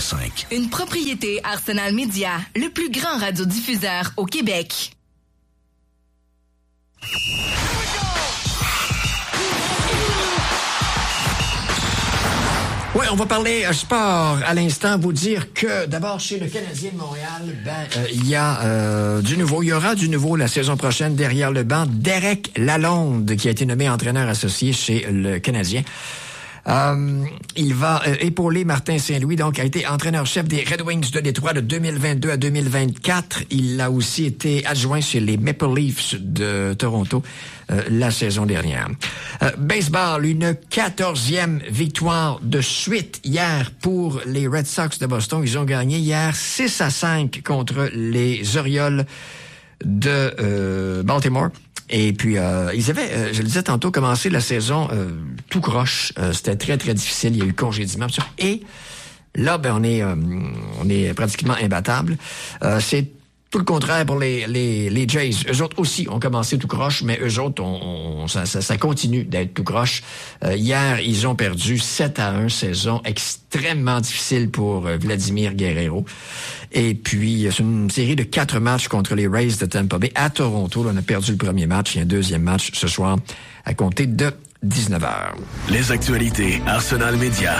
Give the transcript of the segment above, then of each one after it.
100.5. Une propriété Arsenal Media, le plus grand radiodiffuseur au Québec. Oui, on va parler sport à l'instant. Vous dire que, d'abord, chez le Canadien de Montréal, il y a du nouveau. Il y aura du nouveau la saison prochaine derrière le banc. Derek Lalonde, qui a été nommé entraîneur associé chez le Canadien. Il va épauler Martin Saint-Louis, donc a été entraîneur-chef des Red Wings de Détroit de 2022 à 2024. Il a aussi été adjoint chez les Maple Leafs de Toronto la saison dernière. Baseball, une 14e victoire de suite hier pour les Red Sox de Boston. Ils ont gagné hier 6-5 contre les Orioles de Baltimore. Et puis, ils avaient, je le disais tantôt, commencé la saison tout croche. C'était très, très difficile. Il y a eu congédiement. Et là, on est pratiquement imbattable. C'est tout le contraire pour les Jays. Eux autres aussi ont commencé tout croche, mais eux autres, ça continue d'être tout croche. Hier, ils ont perdu 7-1, saison extrêmement difficile pour Vladimir Guerrero. Et puis, c'est une série de 4 matchs contre les Rays de Tampa Bay à Toronto. Là, on a perdu le premier match. Il y a un deuxième match ce soir à compter de 19h. Les actualités Arsenal Media.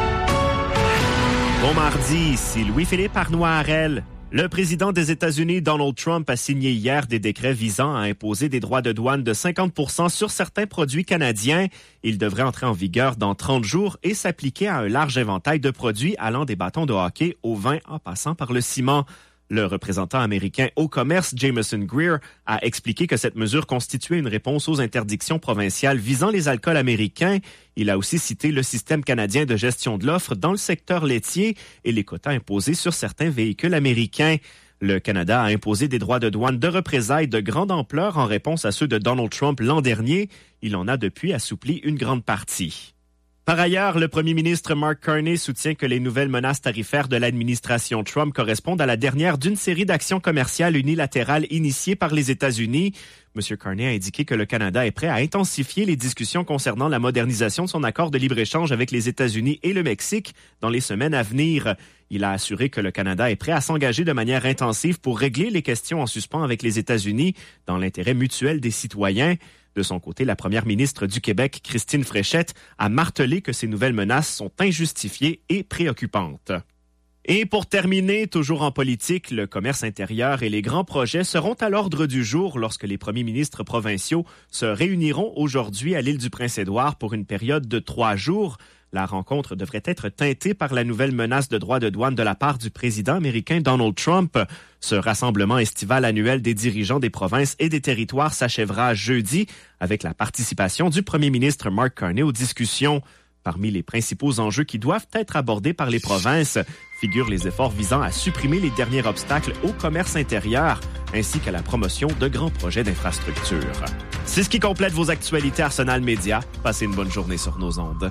Bon mardi, ici Louis-Philippe Arnois-Harel. Le président des États-Unis, Donald Trump, a signé hier des décrets visant à imposer des droits de douane de 50% sur certains produits canadiens. Ils devraient entrer en vigueur dans 30 jours et s'appliquer à un large éventail de produits allant des bâtons de hockey au vin en passant par le ciment. Le représentant américain au commerce, Jameson Greer, a expliqué que cette mesure constituait une réponse aux interdictions provinciales visant les alcools américains. Il a aussi cité le système canadien de gestion de l'offre dans le secteur laitier et les quotas imposés sur certains véhicules américains. Le Canada a imposé des droits de douane de représailles de grande ampleur en réponse à ceux de Donald Trump l'an dernier. Il en a depuis assoupli une grande partie. Par ailleurs, le premier ministre Mark Carney soutient que les nouvelles menaces tarifaires de l'administration Trump correspondent à la dernière d'une série d'actions commerciales unilatérales initiées par les États-Unis. M. Carney a indiqué que le Canada est prêt à intensifier les discussions concernant la modernisation de son accord de libre-échange avec les États-Unis et le Mexique dans les semaines à venir. Il a assuré que le Canada est prêt à s'engager de manière intensive pour régler les questions en suspens avec les États-Unis dans l'intérêt mutuel des citoyens. De son côté, la première ministre du Québec, Christine Fréchette, a martelé que ces nouvelles menaces sont injustifiées et préoccupantes. Et pour terminer, toujours en politique, le commerce intérieur et les grands projets seront à l'ordre du jour lorsque les premiers ministres provinciaux se réuniront aujourd'hui à l'île du Prince-Édouard pour une période de 3 jours. La rencontre devrait être teintée par la nouvelle menace de droits de douane de la part du président américain Donald Trump. Ce rassemblement estival annuel des dirigeants des provinces et des territoires s'achèvera jeudi avec la participation du premier ministre Mark Carney aux discussions. Parmi les principaux enjeux qui doivent être abordés par les provinces figurent les efforts visant à supprimer les derniers obstacles au commerce intérieur ainsi qu'à la promotion de grands projets d'infrastructure. C'est ce qui complète vos actualités Arsenal Media. Passez une bonne journée sur nos ondes.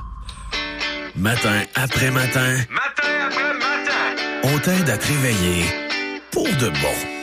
Matin après matin. On t'aide à te réveiller pour de bon.